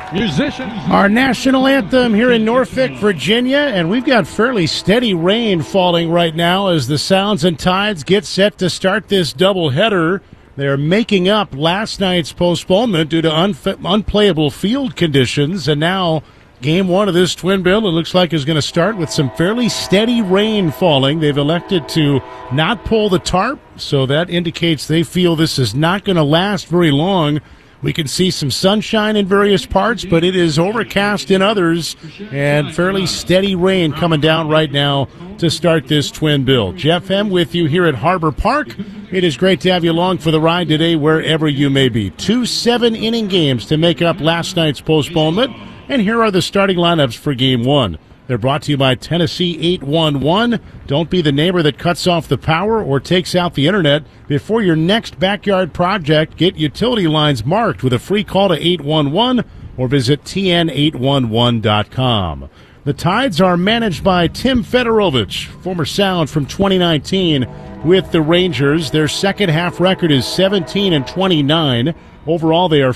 Musicians. Our national anthem here in Norfolk, Virginia, and we've got fairly steady rain falling right now as the Sounds and Tides get set to start this doubleheader. They're making up last night's postponement due to unplayable field conditions, and now game one of this twin bill, it looks like, is going to start with some fairly steady rain falling. They've elected to not pull the tarp, so that indicates they feel this is not going to last very long. We can see some sunshine in various parts, but it is overcast in others, and fairly steady rain coming down right now to start this twin bill. Jeff M. with you here at Harbor Park. It is great to have you along for the ride today, wherever you may be. 2 7-inning games to make up last night's postponement, and here are the starting lineups for Game 1. They're brought to you by Tennessee 811. Don't be the neighbor that cuts off the power or takes out the internet. Before your next backyard project, get utility lines marked with a free call to 811 or visit tn811.com. The Tides are managed by Tim Fedorovich, former Sound from 2019 with the Rangers. Their second half record is 17-29. Overall, they are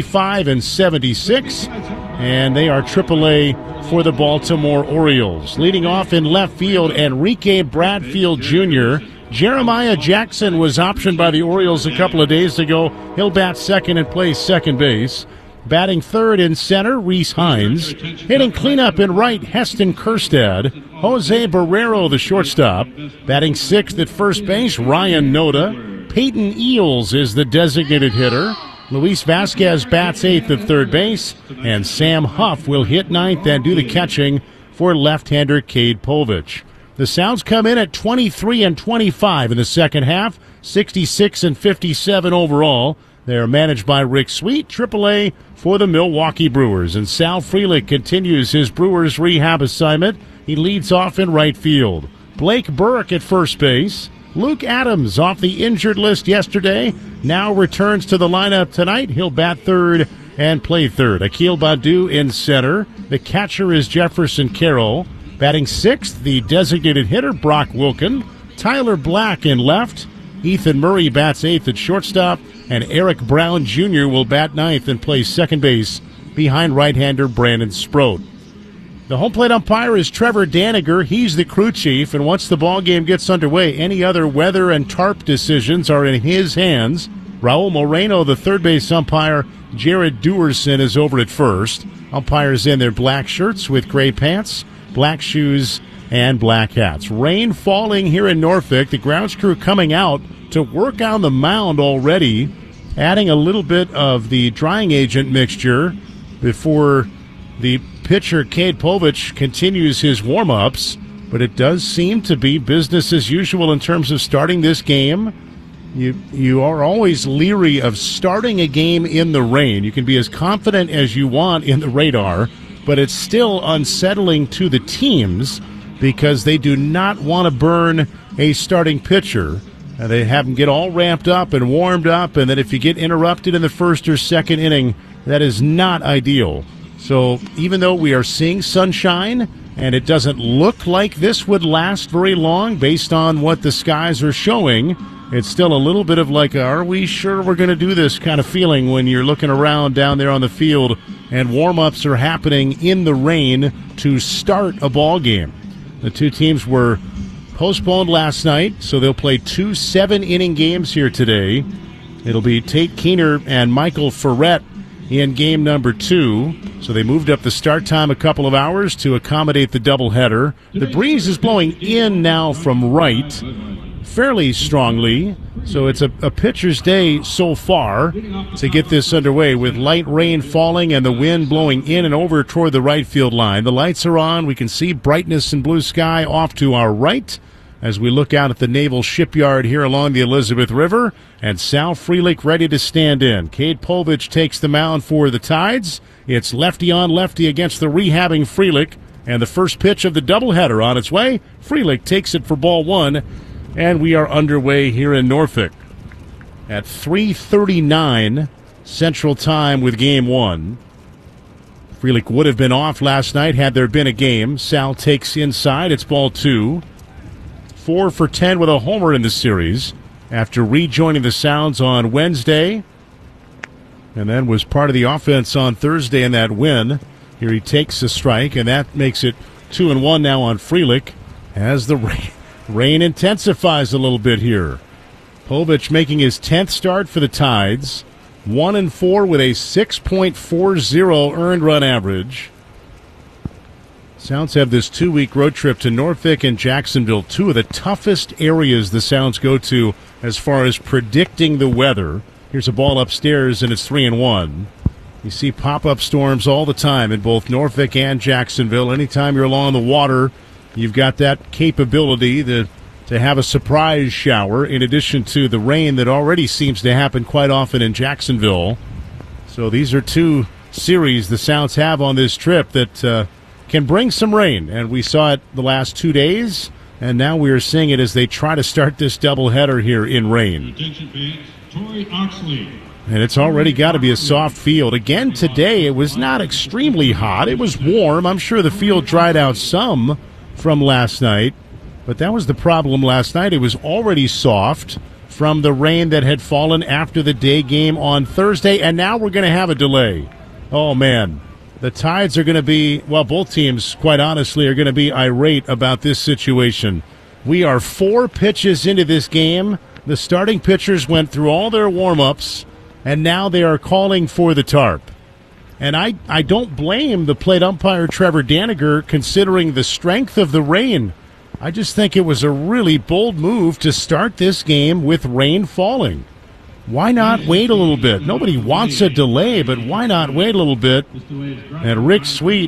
45-76, and they are AAA for the Baltimore Orioles. Leading off in left field, Enrique Bradfield Jr. Jeremiah Jackson was optioned by the Orioles a couple of days ago. He'll bat second and play second base. Batting third in center, Reese Hines. Hitting cleanup in right, Heston Kjerstad. Jose Barrero, the shortstop. Batting sixth at first base, Ryan Noda. Peyton Eales is the designated hitter. Luis Vasquez bats eighth at third base, and Sam Huff will hit ninth and do the catching for left-hander Cade Povich. The Sounds come in at 23-25 in the second half, 66-57 overall. They are managed by Rick Sweet, AAA for the Milwaukee Brewers, and Sal Frelick continues his Brewers rehab assignment. He leads off in right field. Blake Burke at first base. Luke Adams, off the injured list yesterday, now returns to the lineup tonight. He'll bat third and play third. Akil Baddoo in center. The catcher is Jefferson Carroll. Batting sixth, the designated hitter, Brock Wilken. Tyler Black in left. Ethan Murray bats eighth at shortstop. And Eric Brown Jr. will bat ninth and play second base behind right-hander Brandon Sproat. The home plate umpire is Trevor Daniger. He's the crew chief, and once the ball game gets underway, any other weather and tarp decisions are in his hands. Raul Moreno, the third base umpire. Jared Dewerson is over at first. Umpires in their black shirts with gray pants, black shoes, and black hats. Rain falling here in Norfolk. The grounds crew coming out to work on the mound already, adding a little bit of the drying agent mixture before the pitcher Cade Povich continues his warm-ups, but it does seem to be business as usual in terms of starting this game. You are always leery of starting a game in the rain. You can be as confident as you want in the radar, but it's still unsettling to the teams because they do not want to burn a starting pitcher. They have them get all ramped up and warmed up, and then if you get interrupted in the first or second inning, that is not ideal. So even though we are seeing sunshine, and it doesn't look like this would last very long based on what the skies are showing, it's still a little bit of like, are we sure we're going to do this kind of feeling when you're looking around down there on the field and warm-ups are happening in the rain to start a ball game. The two teams were postponed last night, so they'll play 2 7-inning games here today. It'll be Tate Keener and Michael Ferret in game number 2. So they moved up the start time a couple of hours to accommodate the doubleheader. The breeze is blowing in now from right fairly strongly, so it's a pitcher's day so far to get this underway with light rain falling and the wind blowing in and over toward the right field line. The lights are on. We can see brightness and blue sky off to our right as we look out at the Naval Shipyard here along the Elizabeth River, and Sal Frelick ready to stand in. Cade Povich takes the mound for the Tides. It's lefty on lefty against the rehabbing Frelick, and the first pitch of the doubleheader on its way. Frelick takes it for ball one, and we are underway here in Norfolk at 3:39 Central Time with Game 1. Frelick would have been off last night had there been a game. Sal takes inside. It's ball 2. 4 for 10 with a homer in the series after rejoining the Sounds on Wednesday. and then was part of the offense on Thursday in that win. Here he takes a strike, and that makes it 2-1 now on Frelick as the rain intensifies a little bit here. Povich making his 10th start for the Tides, 1-4 with a 6.40 earned run average. Sounds have this 2-week road trip to Norfolk and Jacksonville, two of the toughest areas the Sounds go to as far as predicting the weather. Here's a ball upstairs, and it's 3-1. You see pop-up storms all the time in both Norfolk and Jacksonville. Anytime you're along the water, you've got that capability to have a surprise shower in addition to the rain that already seems to happen quite often in Jacksonville. So these are two series the Sounds have on this trip that can bring some rain, and we saw it the last 2 days, and now we are seeing it as they try to start this doubleheader here in rain. Attention fans, Troy Oxley. And it's already got to be a soft field. Again today, it was not extremely hot. It was warm. I'm sure the field dried out some from last night, but that was the problem last night. It was already soft from the rain that had fallen after the day game on Thursday, and now we're going to have a delay. Oh, man. The Tides are going to be, well, both teams, quite honestly, are going to be irate about this situation. We are 4 pitches into this game. The starting pitchers went through all their warm-ups, and now they are calling for the tarp. And I don't blame the plate umpire, Trevor Daniger, considering the strength of the rain. I just think it was a really bold move to start this game with rain falling. Why not wait a little bit? Nobody wants a delay, but why not wait a little bit? And Rick Sweet,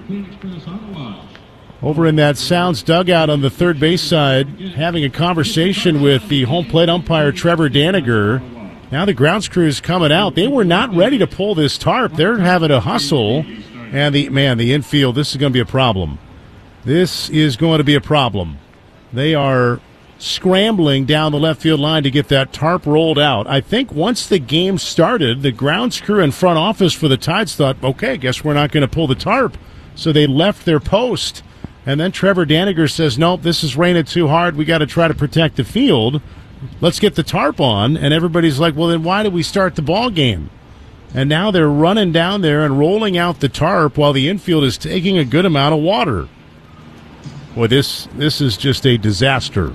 over in that Sounds dugout on the third base side, having a conversation with the home plate umpire, Trevor Daniger. Now the grounds crew is coming out. They were not ready to pull this tarp. They're having to hustle. And the infield, this is going to be a problem. This is going to be a problem. They are scrambling down the left field line to get that tarp rolled out. I think once the game started, the grounds crew and front office for the Tides thought, okay, guess we're not going to pull the tarp. So they left their post. And then Trevor Daniger says, nope, this is raining too hard. We got to try to protect the field. Let's get the tarp on. And everybody's like, well, then why did we start the ball game? And now they're running down there and rolling out the tarp while the infield is taking a good amount of water. Boy, this is just a disaster.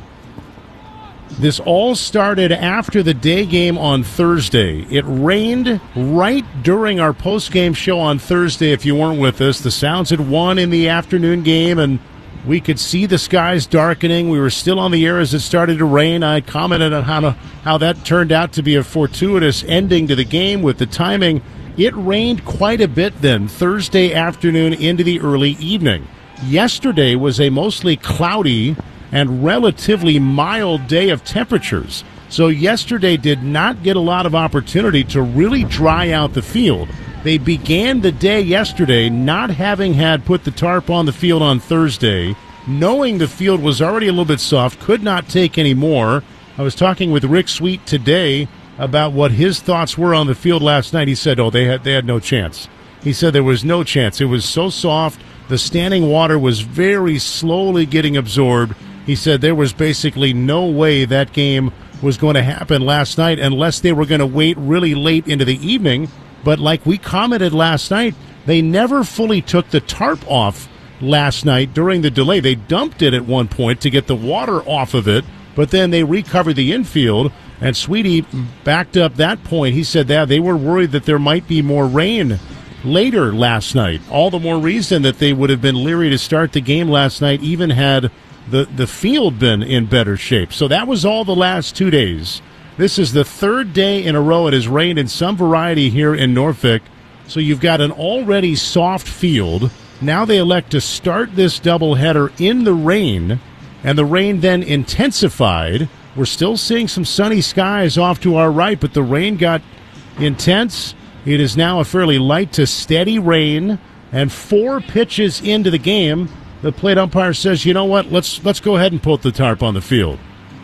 This all started after the day game on Thursday. It rained right during our post-game show on Thursday, if you weren't with us. The Sounds had won in the afternoon game, and we could see the skies darkening. We were still on the air as it started to rain. I commented on how that turned out to be a fortuitous ending to the game with the timing. It rained quite a bit then, Thursday afternoon into the early evening. Yesterday was a mostly cloudy and relatively mild day of temperatures. So yesterday did not get a lot of opportunity to really dry out the field. They began the day yesterday not having had put the tarp on the field on Thursday, knowing the field was already a little bit soft, could not take any more. I was talking with Rick Sweet today about what his thoughts were on the field last night. He said, they had no chance. He said there was no chance. It was so soft. The standing water was very slowly getting absorbed. He said there was basically no way that game was going to happen last night unless they were going to wait really late into the evening. But like we commented last night, they never fully took the tarp off last night during the delay. They dumped it at one point to get the water off of it, but then they recovered the infield, and Sweetie backed up that point. He said that they were worried that there might be more rain later last night. All the more reason that they would have been leery to start the game last night, even had the field been in better shape. So that was all the last 2 days. This is the third day in a row it has rained in some variety here in Norfolk. So you've got an already soft field. Now they elect to start this doubleheader in the rain, and the rain then intensified. We're still seeing some sunny skies off to our right, but the rain got intense. It is now a fairly light to steady rain, and 4 pitches into the game, the plate umpire says, you know what, let's go ahead and put the tarp on the field.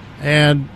And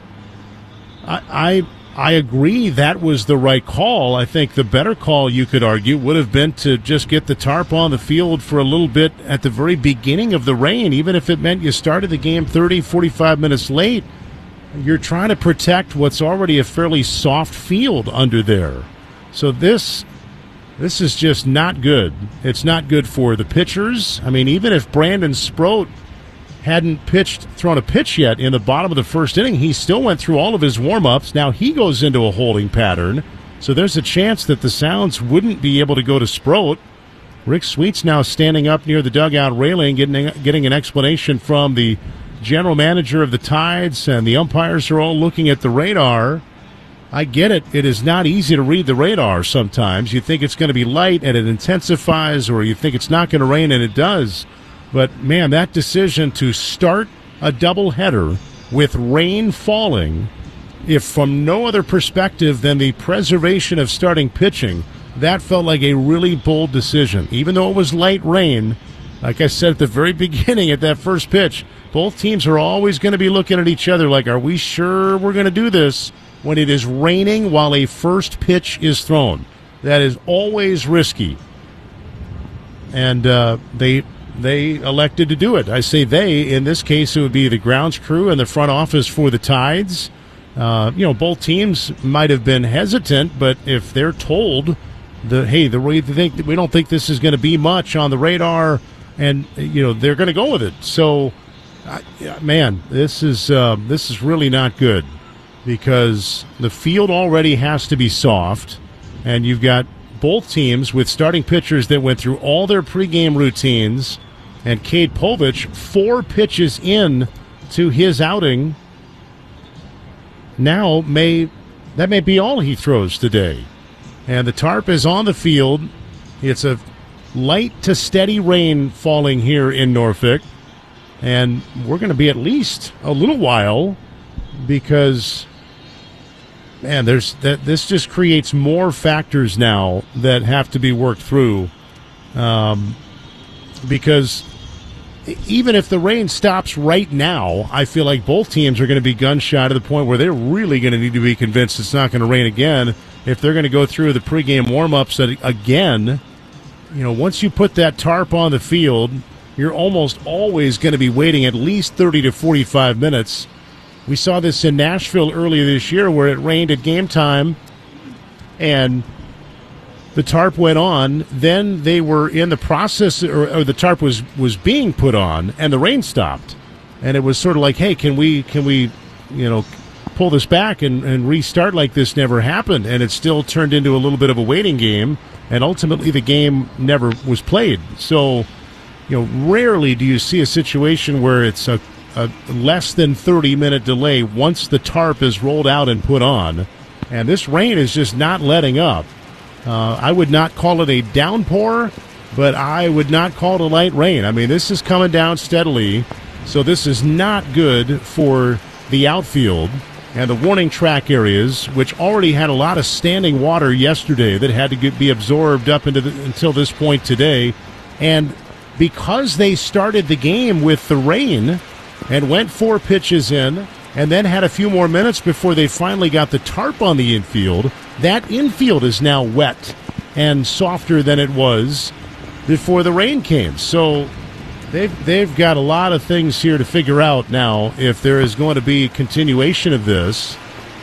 I agree that was the right call. I think the better call, you could argue, would have been to just get the tarp on the field for a little bit at the very beginning of the rain, even if it meant you started the game 30, 45 minutes late. You're trying to protect what's already a fairly soft field under there. So this is just not good. It's not good for the pitchers. I mean, even if Brandon Sproat hadn't thrown a pitch yet in the bottom of the first inning, he still went through all of his warm-ups. Now he goes into a holding pattern. So there's a chance that the Sounds wouldn't be able to go to Sproat. Rick Sweet's now standing up near the dugout railing, getting an explanation from the general manager of the Tides, and the umpires are all looking at the radar. I get it. It is not easy to read the radar sometimes. You think it's going to be light and it intensifies, or you think it's not going to rain and it does. But, man, that decision to start a doubleheader with rain falling, if from no other perspective than the preservation of starting pitching, that felt like a really bold decision. Even though it was light rain, like I said at the very beginning at that first pitch, both teams are always going to be looking at each other like, are we sure we're going to do this when it is raining while a first pitch is thrown? That is always risky. And they elected to do it. I say they. In this case, it would be the grounds crew and the front office for the Tides. Both teams might have been hesitant, but if they're told we don't think this is going to be much on the radar, and they're going to go with it. So, man, this is really not good, because the field already has to be soft, and you've got both teams with starting pitchers that went through all their pregame routines, and Cade Povich 4 pitches in to his outing. Now that may be all he throws today. And the tarp is on the field. It's a light to steady rain falling here in Norfolk. And we're going to be at least a little while, because, man, this just creates more factors now that have to be worked through. Because even if the rain stops right now, I feel like both teams are going to be gun-shy to the point where they're really going to need to be convinced it's not going to rain again if they're going to go through the pregame warm-ups again. Once you put that tarp on the field, you're almost always going to be waiting at least 30 to 45 minutes. We saw this in Nashville earlier this year, where it rained at game time and the tarp went on. Then they were in the process, or the tarp was being put on, and the rain stopped. And it was sort of like, hey, can we pull this back and restart like this never happened? And it still turned into a little bit of a waiting game, and ultimately the game never was played. So, rarely do you see a situation where it's a less than 30-minute delay once the tarp is rolled out and put on. And this rain is just not letting up. I would not call it a downpour, but I would not call it a light rain. I mean, this is coming down steadily, so this is not good for the outfield and the warning track areas, which already had a lot of standing water yesterday that had to be absorbed up until this point today. And because they started the game with the rain and went 4 pitches in, and then had a few more minutes before they finally got the tarp on the infield, that infield is now wet and softer than it was before the rain came. So they've got a lot of things here to figure out now if there is going to be continuation of this.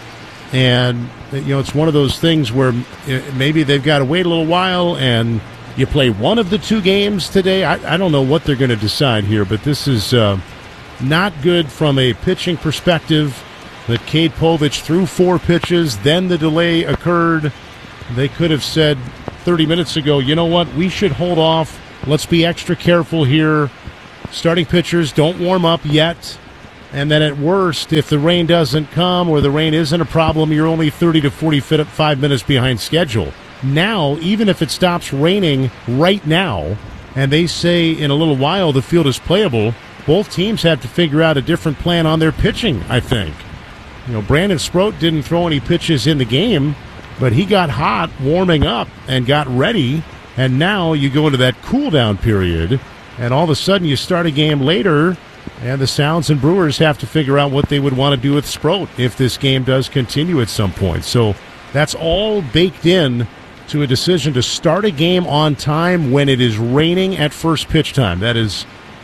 And, it's one of those things where maybe they've got to wait a little while and you play one of the 2 games today. I don't know what they're going to decide here, but this is not good from a pitching perspective, that Cade Povich threw 4 pitches, then the delay occurred. They could have said 30 minutes ago, you know what, we should hold off. Let's be extra careful here. Starting pitchers don't warm up yet. And then at worst, if the rain doesn't come or the rain isn't a problem, you're only 30 to 45 minutes behind schedule. Now, even if it stops raining right now, and they say in a little while the field is playable, both teams have to figure out a different plan on their pitching, I think. Brandon Sproat didn't throw any pitches in the game, but he got hot warming up and got ready, and now you go into that cool-down period, and all of a sudden you start a game later, and the Sounds and Brewers have to figure out what they would want to do with Sproat if this game does continue at some point. So that's all baked in to a decision to start a game on time when it is raining at first pitch time. That is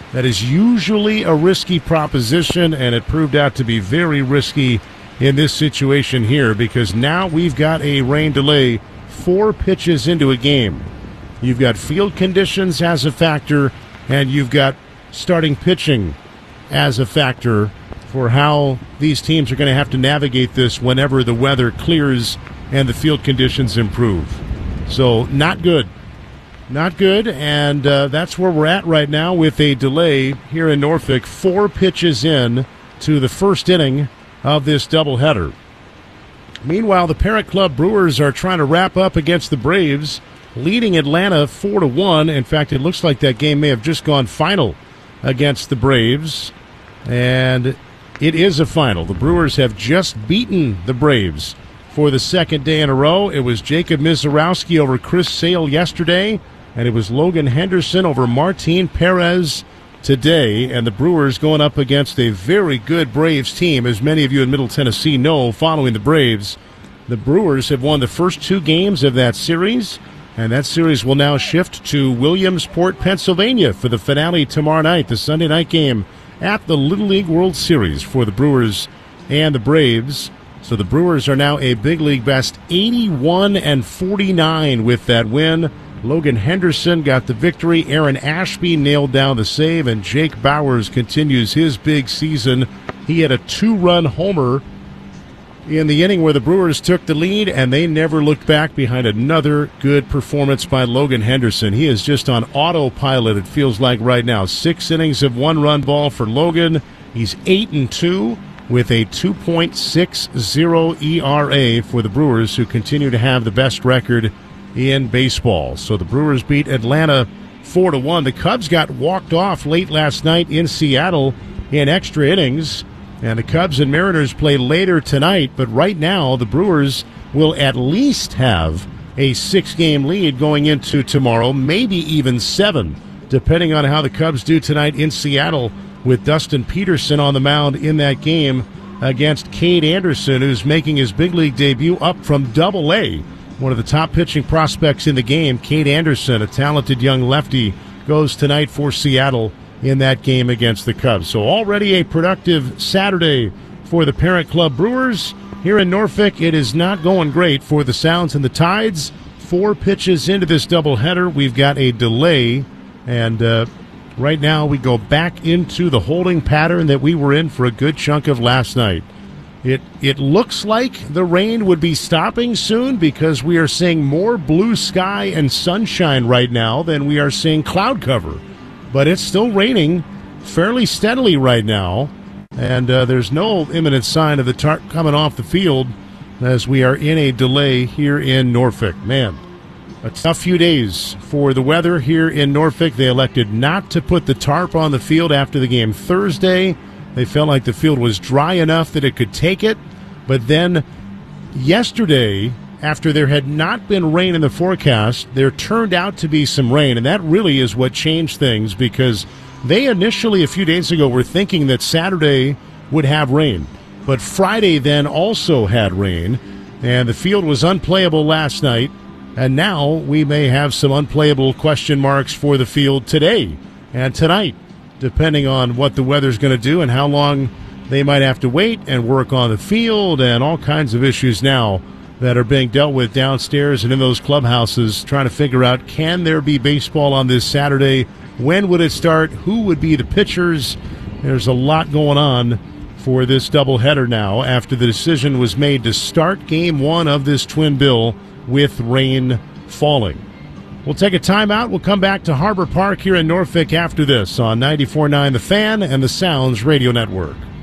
usually a risky proposition, and it proved out to be very risky in this situation here, because now we've got a rain delay 4 pitches into a game. You've got field conditions as a factor, and you've got starting pitching as a factor for how these teams are going to have to navigate this whenever the weather clears and the field conditions improve. So not good. Not good, and that's where we're at right now with a delay here in Norfolk. 4 pitches in to the first inning of this doubleheader. Meanwhile, the Parrot Club Brewers are trying to wrap up against the Braves, leading Atlanta 4-1. In fact, it looks like that game may have just gone final against the Braves, and it is a final. The Brewers have just beaten the Braves for the second day in a row. It was Jacob Mizorowski over Chris Sale yesterday, and it was Logan Henderson over Martin Perez today. And the Brewers going up against a very good Braves team, as many of you in Middle Tennessee know, following the Braves. The Brewers have won the first 2 games of that series, and that series will now shift to Williamsport, Pennsylvania for the finale tomorrow night, the Sunday night game at the Little League World Series for the Brewers and the Braves. So the Brewers are now a big league best 81-49 with that win. Logan Henderson got the victory. Aaron Ashby nailed down the save, and Jake Bowers continues his big season. He had a 2-run homer in the inning where the Brewers took the lead, and they never looked back behind another good performance by Logan Henderson. He is just on autopilot, it feels like right now. 6 innings of 1-run ball for Logan. He's 8-2 with a 2.60 ERA for the Brewers, who continue to have the best record in baseball. So the Brewers beat Atlanta 4-1. The Cubs got walked off late last night in Seattle in extra innings, and the Cubs and Mariners play later tonight. But right now, the Brewers will at least have a 6-game lead going into tomorrow, maybe even 7, depending on how the Cubs do tonight in Seattle, with Dustin Peterson on the mound in that game against Cade Anderson, who's making his big league debut up from Double-A. One of the top pitching prospects in the game, Cade Anderson, a talented young lefty, goes tonight for Seattle in that game against the Cubs. So already a productive Saturday for the Parent Club Brewers. Here in Norfolk, it is not going great for the Sounds and the Tides. 4 pitches into this doubleheader. We've got a delay, and right now we go back into the holding pattern that we were in for a good chunk of last night. It looks like the rain would be stopping soon, because we are seeing more blue sky and sunshine right now than we are seeing cloud cover. But it's still raining fairly steadily right now, and there's no imminent sign of the tarp coming off the field as we are in a delay here in Norfolk. Man, a tough few days for the weather here in Norfolk. They elected not to put the tarp on the field after the game Thursday. They felt like the field was dry enough that it could take it. But then yesterday, after there had not been rain in the forecast, there turned out to be some rain. And that really is what changed things, because they initially, a few days ago, were thinking that Saturday would have rain. But Friday then also had rain, and the field was unplayable last night. And now we may have some unplayable question marks for the field today and tonight, depending on what the weather's going to do and how long they might have to wait and work on the field, and all kinds of issues now that are being dealt with downstairs and in those clubhouses, trying to figure out, can there be baseball on this Saturday? When would it start? Who would be the pitchers? There's a lot going on for this doubleheader now after the decision was made to start Game 1 of this twin bill with rain falling. We'll take a timeout. We'll come back to Harbor Park here in Norfolk after this on 94.9 The Fan and the Sounds Radio Network.